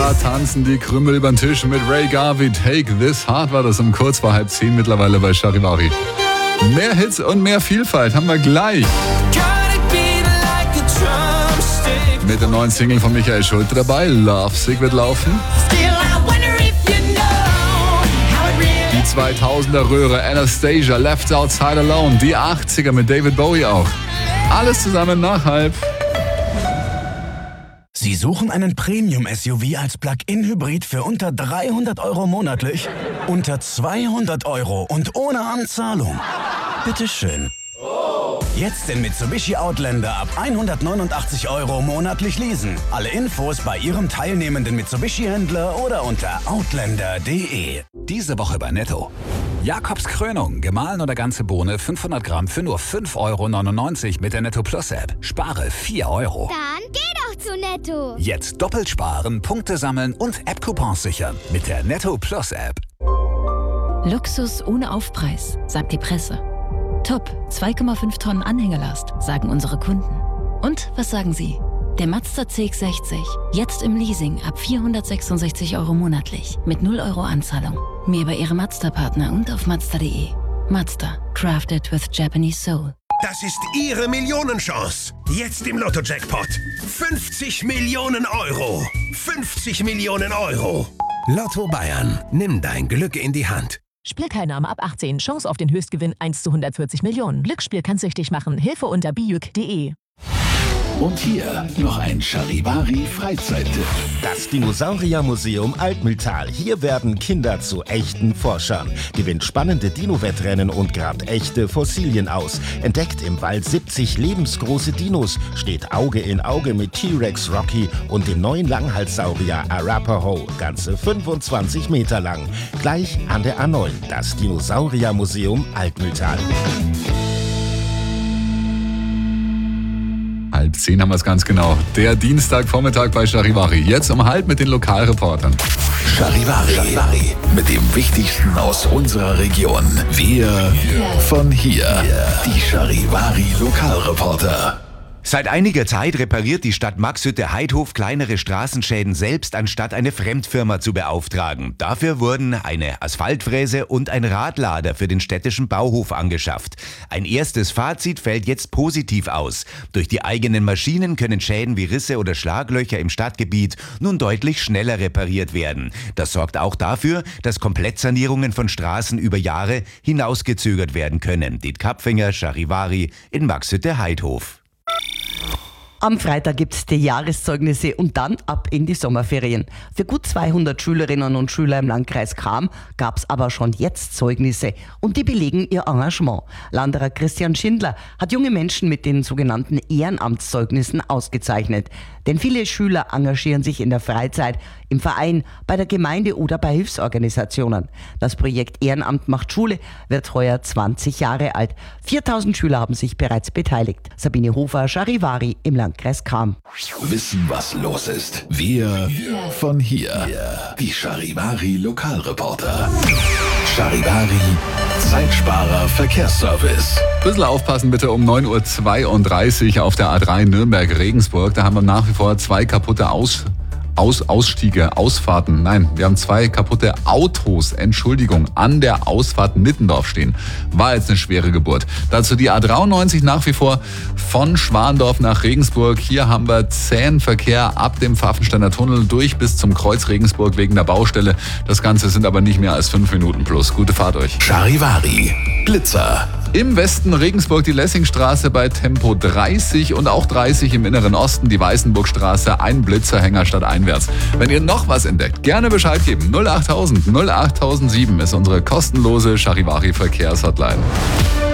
Da tanzen die Krümel über den Tisch mit Ray Garvey. Take This Heart war das um kurz vor 9:30 mittlerweile bei Charivari. Mehr Hits und mehr Vielfalt haben wir gleich. Mit der neuen Single von Michael Schulte dabei. Love Sick wird laufen. Die 2000er Röhre Anastasia, Left Outside Alone. Die 80er mit David Bowie auch. Alles zusammen nach 9:30. Sie suchen einen Premium-SUV als Plug-in-Hybrid für unter 300 € monatlich? Unter 200 € und ohne Anzahlung? Bitteschön. Jetzt den Mitsubishi Outlander ab 189 € monatlich leasen. Alle Infos bei Ihrem teilnehmenden Mitsubishi-Händler oder unter outlander.de. Diese Woche bei Netto. Jakobs Krönung, gemahlen oder ganze Bohne, 500 Gramm für nur 5,99 € mit der Netto Plus App. Spare 4 €. Dann geh doch zu Netto. Jetzt doppelt sparen, Punkte sammeln und App-Coupons sichern mit der Netto Plus App. Luxus ohne Aufpreis, sagt die Presse. Top, 2,5 Tonnen Anhängelast, sagen unsere Kunden. Und was sagen Sie? Der Mazda CX-60, jetzt im Leasing ab 466 € monatlich, mit 0 € Anzahlung. Mehr bei Ihrem Mazda-Partner und auf Mazda.de. Mazda, crafted with Japanese soul. Das ist Ihre Millionenchance. Jetzt im Lotto-Jackpot. 50 Millionen €. 50 Millionen €. Lotto Bayern. Nimm dein Glück in die Hand. Spielteilnahme ab 18. Chance auf den Höchstgewinn 1 zu 140 Millionen. Glücksspiel kann süchtig machen. Hilfe unter bijuk.de. Und hier noch ein Charivari-Freizeittipp. Das Dinosauriermuseum Altmühltal. Hier werden Kinder zu echten Forschern. Gewinnt spannende Dino-Wettrennen und grabt echte Fossilien aus. Entdeckt im Wald 70 lebensgroße Dinos. Steht Auge in Auge mit T-Rex Rocky und dem neuen Langhalssaurier Arapaho. Ganze 25 Meter lang. Gleich an der A9. Das Dinosauriermuseum Altmühltal. 9:30 haben wir es ganz genau. Der Dienstagvormittag bei Charivari. Jetzt um 9:30 mit den Lokalreportern. Charivari. Mit dem Wichtigsten aus unserer Region. Wir von hier. Die Charivari Lokalreporter. Seit einiger Zeit repariert die Stadt Maxhütte-Heidhof kleinere Straßenschäden selbst, anstatt eine Fremdfirma zu beauftragen. Dafür wurden eine Asphaltfräse und ein Radlader für den städtischen Bauhof angeschafft. Ein erstes Fazit fällt jetzt positiv aus. Durch die eigenen Maschinen können Schäden wie Risse oder Schlaglöcher im Stadtgebiet nun deutlich schneller repariert werden. Das sorgt auch dafür, dass Komplettsanierungen von Straßen über Jahre hinausgezögert werden können. Diet Kapfinger, Charivari in Maxhütte-Heidhof. Am Freitag gibt es die Jahreszeugnisse und dann ab in die Sommerferien. Für gut 200 Schülerinnen und Schüler im Landkreis Cham gab es aber schon jetzt Zeugnisse und die belegen ihr Engagement. Landrat Christian Schindler hat junge Menschen mit den sogenannten Ehrenamtszeugnissen ausgezeichnet. Denn viele Schüler engagieren sich in der Freizeit, im Verein, bei der Gemeinde oder bei Hilfsorganisationen. Das Projekt Ehrenamt macht Schule wird heuer 20 Jahre alt. 4000 Schüler haben sich bereits beteiligt. Sabine Hofer, Charivari im Landkreis Cham. Wissen, was los ist. Wir von hier. Die Charivari Lokalreporter. Charivari Zeitsparer Verkehrsservice. Bisschen aufpassen bitte um 9:32 Uhr auf der A3 Nürnberg-Regensburg. Da haben wir nach wie vor 2 kaputte Ausfahrten. Nein, wir haben 2 kaputte Autos, an der Ausfahrt Mittendorf stehen. War jetzt eine schwere Geburt. Dazu die A93 nach wie vor von Schwandorf nach Regensburg. Hier haben wir zähen Verkehr ab dem Pfaffensteiner Tunnel durch bis zum Kreuz Regensburg wegen der Baustelle. Das Ganze sind aber nicht mehr als 5 Minuten plus. Gute Fahrt euch. Charivari Blitzer. Im Westen Regensburg die Lessingstraße bei Tempo 30 und auch 30 im Inneren Osten die Weißenburgstraße, ein Blitzerhänger statt einwärts. Wenn ihr noch was entdeckt, gerne Bescheid geben. 08000 08007 ist unsere kostenlose Charivari Verkehrshotline.